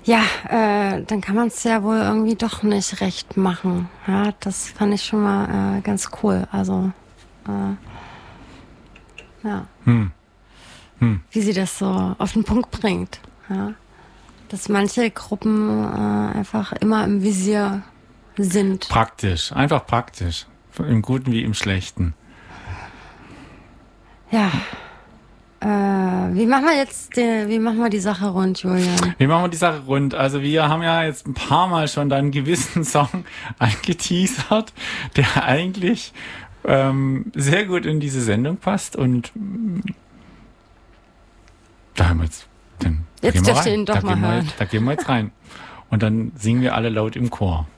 Ja, dann kann man es ja wohl irgendwie doch nicht recht machen. Ja, das fand ich schon mal ganz cool. Also, ja, Hm. wie sie das so auf den Punkt bringt. Ja, dass manche Gruppen einfach immer im Visier sind. Praktisch, einfach praktisch. Im Guten wie im Schlechten. Ja, wie machen wir die Sache rund, Julian? Wie machen wir die Sache rund? Also wir haben ja jetzt ein paar Mal schon einen gewissen Song angeteasert, der eigentlich sehr gut in diese Sendung passt und da haben wir jetzt Jetzt dürft ihr ihn doch mal hören. Da gehen wir jetzt rein. Und dann singen wir alle laut im Chor.